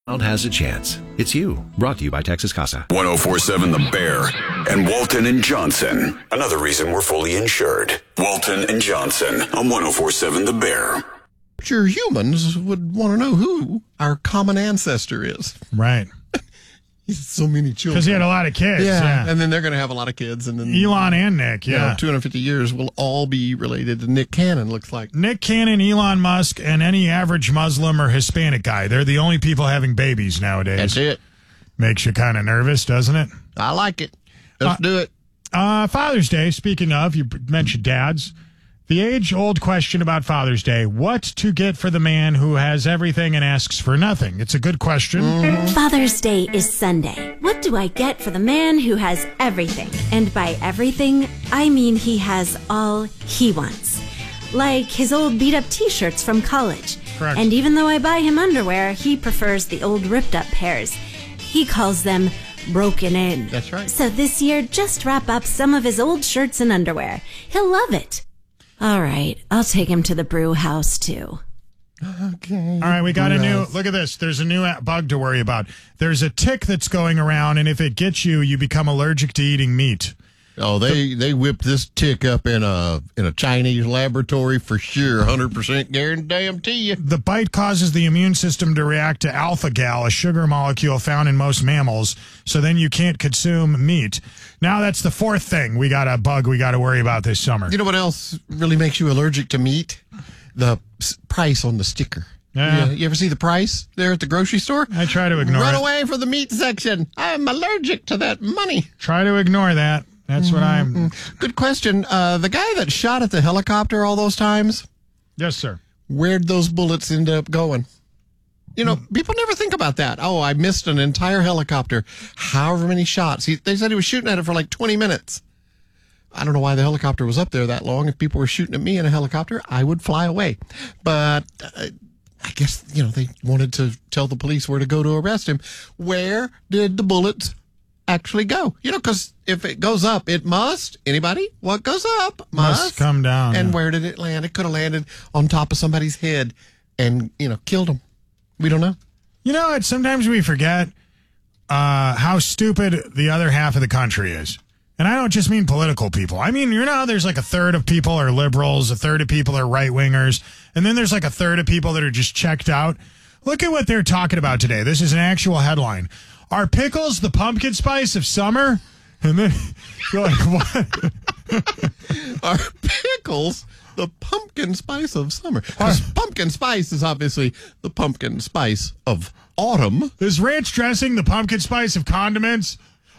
Has a chance. It's you. Brought to you by Texas Casa. 104.7 The Bear and Walton and Johnson. Another reason we're fully insured. Walton and Johnson on 104.7 The Bear. Sure, humans would want to know who our common ancestor is. Right. He's so many children. Because he had a lot of kids. Yeah. And then they're going to have a lot of kids. And then Elon and Nick, 250 years will all be related to Nick Cannon, looks like. Nick Cannon, Elon Musk, and any average Muslim or Hispanic guy. They're the only people having babies nowadays. That's it. Makes you kind of nervous, doesn't it? I like it. Let's do it. Father's Day, speaking of, you mentioned dads. The age-old question about Father's Day, what to get for the man who has everything and asks for nothing? It's a good question. Father's Day is Sunday. What do I get for the man who has everything? And by everything, I mean he has all he wants. Like his old beat-up T-shirts from college. Correct. And even though I buy him underwear, he prefers the old ripped-up pairs. He calls them broken in. That's right. So this year, just wrap up some of his old shirts and underwear. He'll love it. All right, I'll take him to the brew house, too. Okay. All right, we got a new, look at this. There's a new bug to worry about. There's a tick that's going around, and if it gets you, you become allergic to eating meat. Oh, they whipped this tick up in a Chinese laboratory for sure, 100% guarantee you. The bite causes the immune system to react to alpha-gal, a sugar molecule found in most mammals, so then you can't consume meat. Now that's the fourth thing we got to worry about this summer. You know what else really makes you allergic to meat? The price on the sticker. Yeah. You ever see the price there at the grocery store? I try to ignore it. Run away from the meat section. I'm allergic to that money. Try to ignore that. That's what I'm... Good question. The guy that shot at the helicopter all those times, Yes, sir. where'd those bullets end up going? You know, people never think about that. Oh, I missed an entire helicopter. However many shots. They said he was shooting at it for like 20 minutes. I don't know why the helicopter was up there that long. If people were shooting at me in a helicopter, I would fly away. But I guess, they wanted to tell the police where to go to arrest him. Where did the bullets actually go? Because if it goes up, it must. Anybody? What goes up Must come down. And yeah. where did it land? It could have landed on top of somebody's head and, killed them. We don't know. You know what? Sometimes we forget how stupid the other half of the country is. And I don't just mean political people. I mean, there's like a third of people are liberals, a third of people are right-wingers, and then there's like a third of people that are just checked out. Look at what they're talking about today. This is an actual headline. Are pickles the pumpkin spice of summer? And then you're like, what? Are pickles the pumpkin spice of summer? Because pumpkin spice is obviously the pumpkin spice of autumn. Is ranch dressing the pumpkin spice of condiments?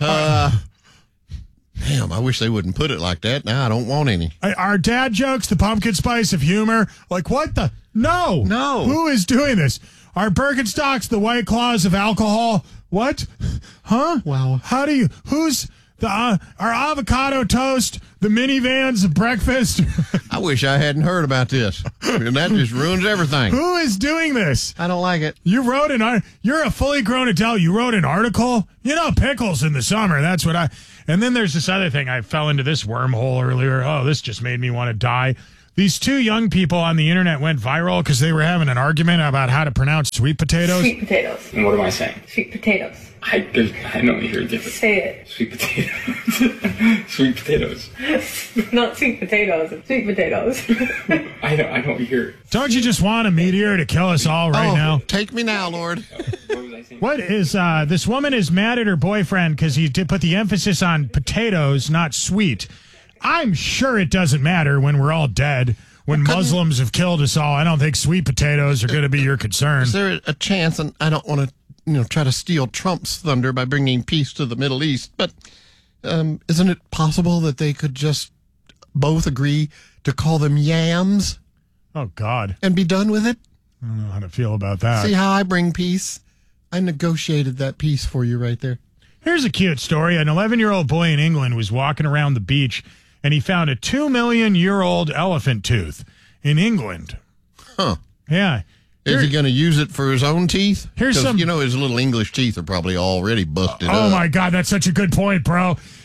Damn, I wish they wouldn't put it like that. Now I don't want any. Are dad jokes the pumpkin spice of humor? Like, what the? No. Who is doing this? Are Birkenstocks the White Claws of alcohol? What? Huh? Wow. How do you, are avocado toast the minivans of breakfast? I wish I hadn't heard about this. And that just ruins everything. Who is doing this? I don't like it. You wrote you're a fully grown adult. You wrote an article? Pickles in the summer. That's what and then there's this other thing. I fell into this wormhole earlier. Oh, this just made me want to die. These two young people on the internet went viral because they were having an argument about how to pronounce sweet potatoes. Sweet potatoes. And what am I saying? Sweet potatoes. I don't hear a difference. Say it. Sweet potatoes. Sweet potatoes. Not sweet potatoes. It's sweet potatoes. I don't hear it. Don't you just want a meteor to kill us all right now? Take me now, Lord. What was I saying? What is, this woman is mad at her boyfriend because he did put the emphasis on potatoes, not sweet. I'm sure it doesn't matter when we're all dead. When Muslims have killed us all, I don't think sweet potatoes are going to be your concern. Is there a chance, and I don't want to try to steal Trump's thunder by bringing peace to the Middle East, but isn't it possible that they could just both agree to call them yams? Oh, God. And be done with it? I don't know how to feel about that. See how I bring peace? I negotiated that peace for you right there. Here's a cute story. An 11-year-old boy in England was walking around the beach, and he found a 2-million-year-old elephant tooth in England. Huh. Yeah. Is he going to use it for his own teeth? Here's some... his little English teeth are probably already busted up. Oh, my God, that's such a good point, bro.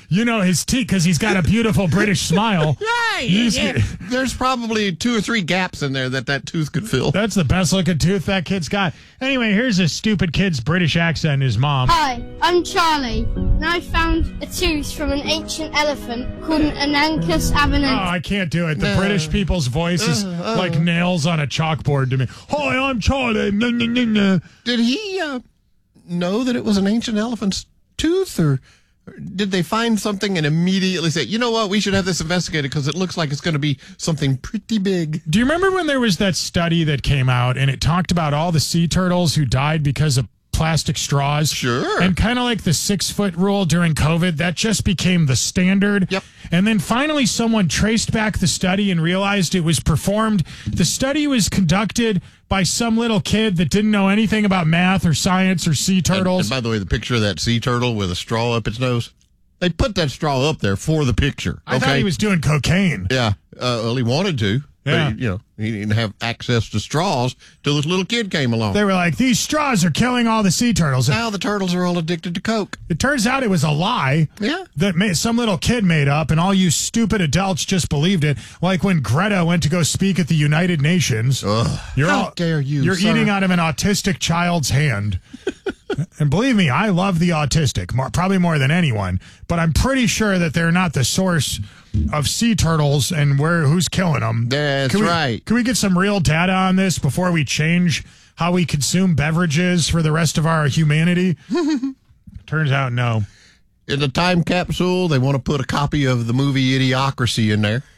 You know, his teeth, because he's got a beautiful British smile. There's probably 2 or 3 gaps in there that tooth could fill. That's the best looking tooth that kid's got. Anyway, here's a stupid kid's British accent and his mom. Hi, I'm Charlie, and I found a tooth from an ancient elephant called an Anankus avenant. Oh, I can't do it. The British people's voice is like nails on a chalkboard to me. Hi, I'm Charlie. Did he know that it was an ancient elephant's tooth, or did they find something and immediately say, you know what, we should have this investigated because it looks like it's going to be something pretty big? Do you remember when there was that study that came out and it talked about all the sea turtles who died because of plastic straws? Sure. And kind of like the 6-foot rule during COVID, that just became the standard. Yep. And then finally someone traced back the study and realized it was performed. The study was conducted by some little kid that didn't know anything about math or science or sea turtles. And by the way, the picture of that sea turtle with a straw up its nose, they put that straw up there for the picture. I thought he was doing cocaine. Yeah. Well, he wanted to. Yeah. But, he didn't have access to straws till this little kid came along. They were like, these straws are killing all the sea turtles. Now the turtles are all addicted to Coke. It turns out it was a lie that some little kid made up, and all you stupid adults just believed it. Like when Greta went to go speak at the United Nations. How dare you, You're sir? eating out of an autistic child's hand. And believe me, I love the autistic, probably more than anyone. But I'm pretty sure that they're not the source of sea turtles and who's killing them. That's right. Can we get some real data on this before we change how we consume beverages for the rest of our humanity? Turns out, no. In the time capsule, they want to put a copy of the movie Idiocracy in there.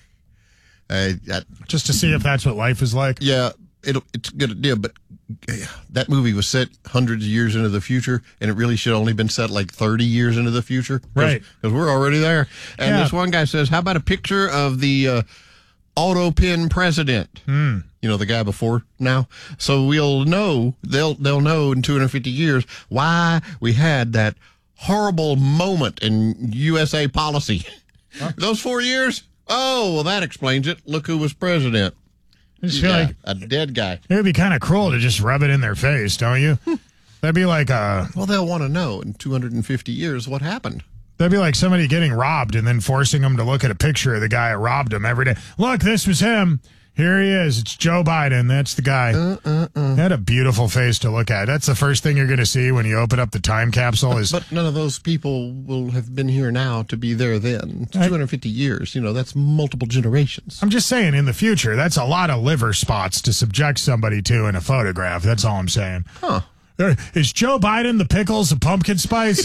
Just to see if that's what life is like. Yeah, it's a good idea, but that movie was set hundreds of years into the future, and it really should have only been set like 30 years into the future. Right. Because we're already there. And this one guy says, how about a picture of the auto pin president? You know, the guy before now. So we'll know, they'll know in 250 years why we had that horrible moment in USA policy. Those 4 years? Oh, well, that explains it. Look who was president. I just feel like a dead guy. It would be kind of cruel to just rub it in their face, don't you? That'd be like well, they'll want to know in 250 years what happened. That'd be like somebody getting robbed and then forcing them to look at a picture of the guy that robbed them every day. Look, this was him. Here he is. It's Joe Biden. That's the guy. Had a beautiful face to look at. That's the first thing you're going to see when you open up the time capsule. But none of those people will have been here now to be there then. It's 250 years. That's multiple generations. I'm just saying, in the future, that's a lot of liver spots to subject somebody to in a photograph. That's all I'm saying. Huh. Is Joe Biden the pickles of pumpkin spice?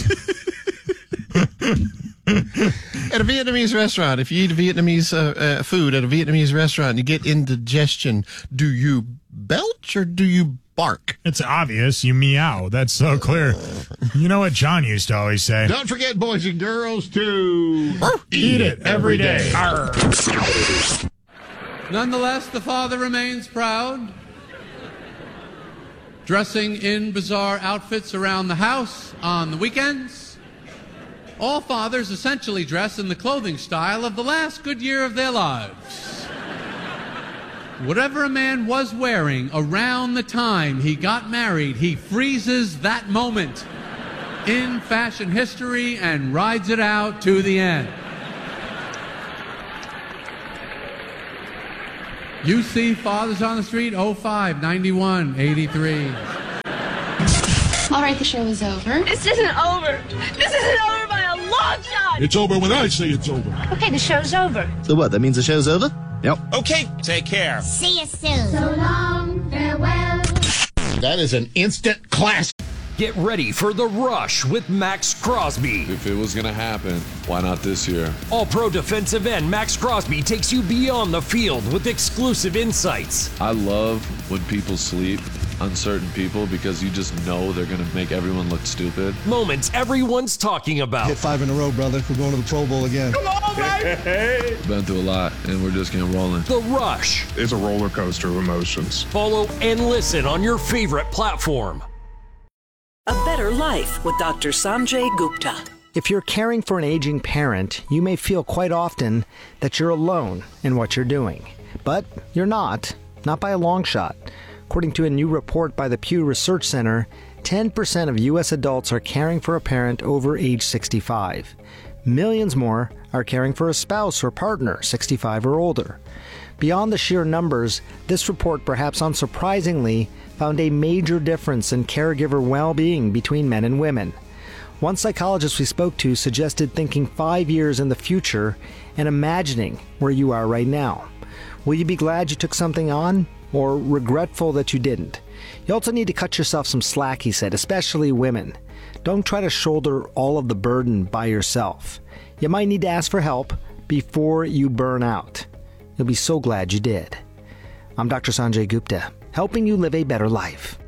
At a Vietnamese restaurant, if you eat Vietnamese food at a Vietnamese restaurant, you get indigestion. Do you belch or do you bark? It's obvious. You meow. That's so clear. You know what John used to always say? Don't forget, boys and girls, to eat it every day. Nonetheless, the father remains proud, dressing in bizarre outfits around the house on the weekends. All fathers essentially dress in the clothing style of the last good year of their lives. Whatever a man was wearing around the time he got married, he freezes that moment in fashion history and rides it out to the end. You see fathers on the street, 05, 91, 83. All right, the show is over. This isn't over. This isn't over by a long shot. It's over when I say it's over. Okay, the show's over. So what, that means the show's over? Yep. Okay, take care. See you soon. So long, farewell. That is an instant classic. Get ready for The Rush with Max Crosby. If it was going to happen, why not this year? All-pro defensive end Max Crosby takes you beyond the field with exclusive insights. I love when people sleep on certain people because you just know they're going to make everyone look stupid. Moments everyone's talking about. Hit 5 in a row, brother. We're going to the Pro Bowl again. Come on, baby! Been through a lot, and we're just getting rolling. The Rush. It's a roller coaster of emotions. Follow and listen on your favorite platform. A Better Life with Dr. Sanjay Gupta. If you're caring for an aging parent, you may feel quite often that you're alone in what you're doing. But you're not by a long shot. According to a new report by the Pew Research Center, 10% of U.S. adults are caring for a parent over age 65. Millions more are caring for a spouse or partner 65 or older. Beyond the sheer numbers, this report, perhaps unsurprisingly, found a major difference in caregiver well-being between men and women. One psychologist we spoke to suggested thinking 5 years in the future and imagining where you are right now. Will you be glad you took something on, or regretful that you didn't? You also need to cut yourself some slack, he said, especially women. Don't try to shoulder all of the burden by yourself. You might need to ask for help before you burn out. You'll be so glad you did. I'm Dr. Sanjay Gupta, helping you live a better life.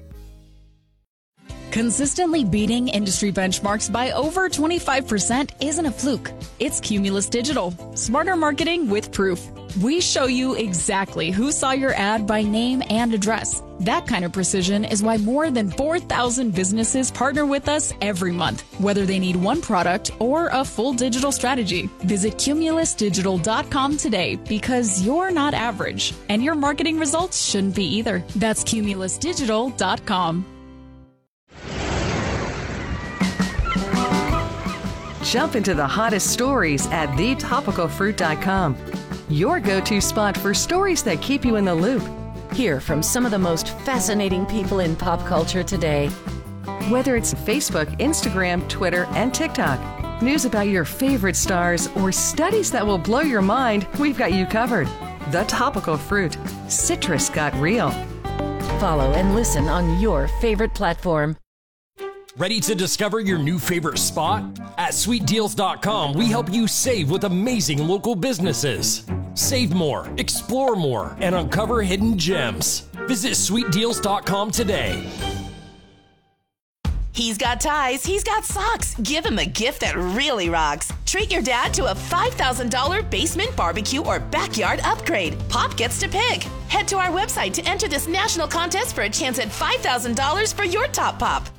Consistently beating industry benchmarks by over 25% isn't a fluke. It's Cumulus Digital. Smarter marketing with proof. We show you exactly who saw your ad by name and address. That kind of precision is why more than 4,000 businesses partner with us every month, whether they need one product or a full digital strategy. Visit cumulusdigital.com today, because you're not average, and your marketing results shouldn't be either. That's cumulusdigital.com. Jump into the hottest stories at thetopicalfruit.com. Your go-to spot for stories that keep you in the loop. Hear from some of the most fascinating people in pop culture today. Whether it's Facebook, Instagram, Twitter, and TikTok, news about your favorite stars, or studies that will blow your mind, we've got you covered. The Topical Fruit. Citrus got real. Follow and listen on your favorite platform. Ready to discover your new favorite spot? At sweetdeals.com, we help you save with amazing local businesses. Save more, explore more, and uncover hidden gems. Visit sweetdeals.com today. He's got ties, he's got socks. Give him a gift that really rocks. Treat your dad to a $5,000 basement barbecue or backyard upgrade. Pop gets to pick. Head to our website to enter this national contest for a chance at $5,000 for your top pop.